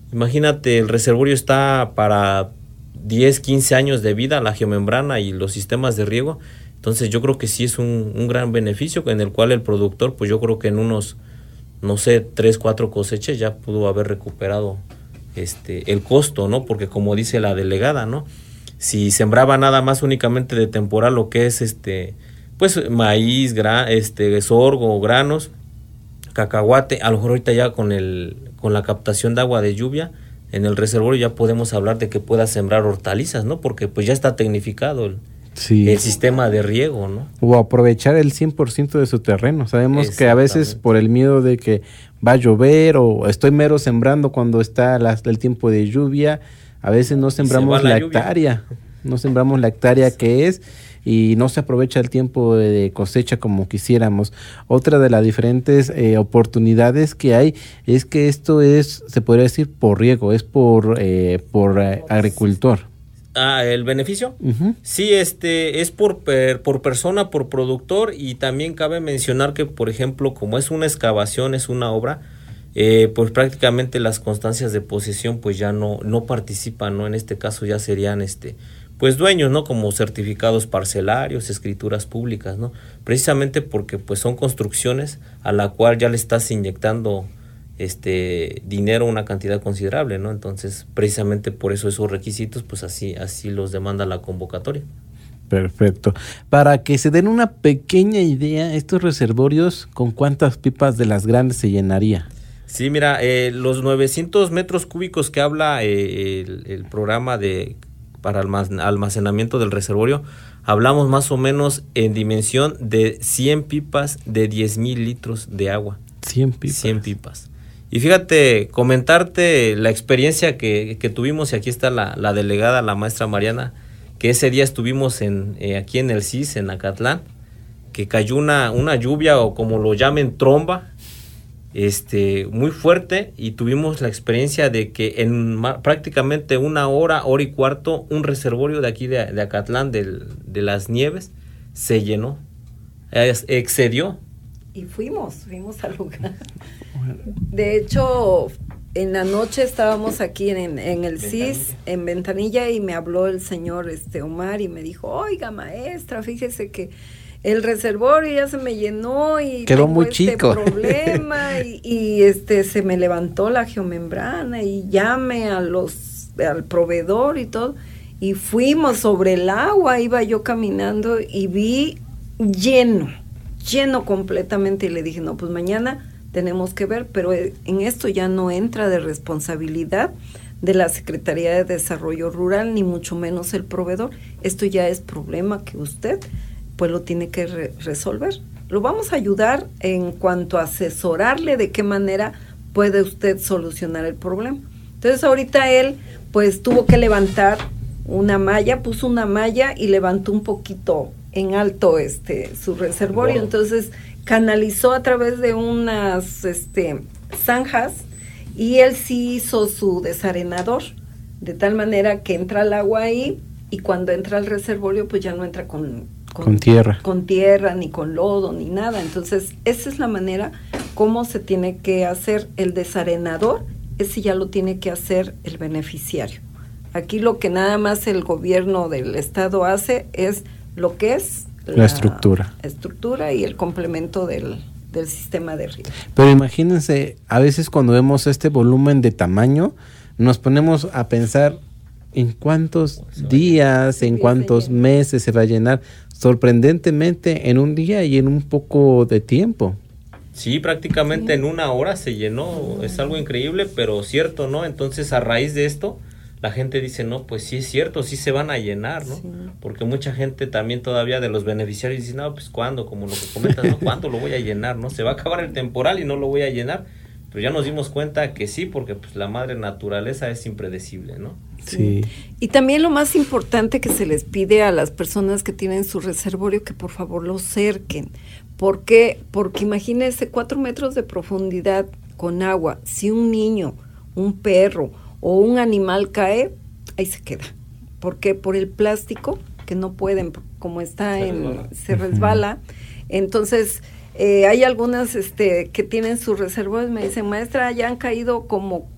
Imagínate, el reservorio está para 10, 15 años de vida, la geomembrana y los sistemas de riego. Entonces yo creo que sí es un gran beneficio en el cual el productor, pues yo creo que en unos, no sé, 3, 4 cosechas ya pudo haber recuperado el costo, ¿no? Porque como dice la delegada, ¿no? Si sembraba nada más únicamente de temporal lo que es pues maíz, sorgo, granos, cacahuate, a lo mejor ahorita ya con la captación de agua de lluvia en el reservorio ya podemos hablar de que pueda sembrar hortalizas, ¿no? Porque pues ya está tecnificado el sistema de riego, ¿no? O aprovechar el 100% de su terreno. Sabemos que a veces por el miedo de que va a llover o estoy mero sembrando cuando está el tiempo de lluvia, a veces no sembramos la hectárea, no sembramos la hectárea que es y no se aprovecha el tiempo de cosecha como quisiéramos. Otra de las diferentes oportunidades que hay es que esto se podría decir por riego, es por agricultor. ¿El beneficio? Uh-huh. Sí, es por persona, por productor, y también cabe mencionar que, por ejemplo, como es una excavación, es una obra, pues prácticamente las constancias de posesión pues ya no participan, ¿no? En este caso ya serían pues dueños, ¿no? Como certificados parcelarios, escrituras públicas, ¿no? Precisamente porque pues son construcciones a la cual ya le estás inyectando dinero, una cantidad considerable, ¿no? Entonces, precisamente por eso esos requisitos, pues así los demanda la convocatoria. Perfecto. Para que se den una pequeña idea, estos reservorios, ¿con cuántas pipas de las grandes se llenaría? Sí, mira, los 900 metros cúbicos que habla el programa para almacenamiento del reservorio, hablamos más o menos en dimensión de 100 pipas de 10,000 litros de agua. 100 pipas. 100 pipas. Y fíjate, comentarte la experiencia que tuvimos, y aquí está la delegada, la maestra Mariana, que ese día estuvimos aquí en el CIS, en Acatlán, que cayó una lluvia, o como lo llamen, tromba, muy fuerte, y tuvimos la experiencia de que en prácticamente una hora y cuarto, un reservorio de aquí de Acatlán, de las Nieves, se llenó, excedió. Y fuimos al lugar. De hecho, en la noche estábamos aquí en el CIS, en Ventanilla, y me habló el señor Omar y me dijo, oiga maestra, fíjese que el reservorio ya se me llenó y quedó muy chico problema y se me levantó la geomembrana y llame al proveedor y todo, y fuimos sobre el agua, iba yo caminando y vi lleno completamente, y le dije, no, pues mañana tenemos que ver, pero en esto ya no entra de responsabilidad de la Secretaría de Desarrollo Rural, ni mucho menos el proveedor. Esto ya es problema que usted pues lo tiene que resolver. Lo vamos a ayudar en cuanto a asesorarle de qué manera puede usted solucionar el problema. Entonces ahorita él pues tuvo que levantar una malla, puso una malla y levantó un poquito en alto su reservorio. Entonces canalizó a través de unas zanjas, y él sí hizo su desarenador, de tal manera que entra el agua ahí, y cuando entra al reservorio pues ya no entra con tierra, ni con lodo, ni nada. Entonces esa es la manera como se tiene que hacer el desarenador. Ese ya lo tiene que hacer el beneficiario. Aquí lo que nada más el gobierno del estado hace es lo que es la estructura y el complemento del sistema de riego. Pero imagínense, a veces cuando vemos este volumen de tamaño, nos ponemos a pensar en cuántos días, en cuántos meses se va a llenar. Sorprendentemente en un día y en un poco de tiempo. Sí, prácticamente en una hora se llenó. Es algo increíble, pero cierto, ¿no? Entonces, a raíz de esto, la gente dice, no, pues sí es cierto, sí se van a llenar, ¿no? Sí. Porque mucha gente también todavía de los beneficiarios dice, no, pues ¿cuándo? Como lo que comentas, ¿no? ¿Cuándo lo voy a llenar? ¿No? Se va a acabar el temporal y no lo voy a llenar. Pero ya nos dimos cuenta que sí, porque pues la madre naturaleza es impredecible, ¿no? Sí. Y también lo más importante que se les pide a las personas que tienen su reservorio, que por favor lo cerquen. ¿Por qué? Porque imagínense 4 metros de profundidad con agua. Si un niño, un perro o un animal cae, ahí se queda. ¿Por qué? Por el plástico, que no pueden, como está se resbala. Entonces, hay algunas que tienen sus reservorios, me dicen, maestra, ya han caído como